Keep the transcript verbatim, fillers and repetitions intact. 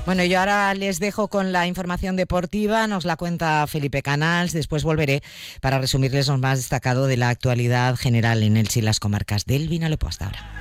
Bueno, yo ahora les dejo con la información deportiva, nos la cuenta Felipe Canals, después volveré para resumirles lo más destacado de la actualidad general en Elche y las comarcas del Vinalopó. Hasta ahora.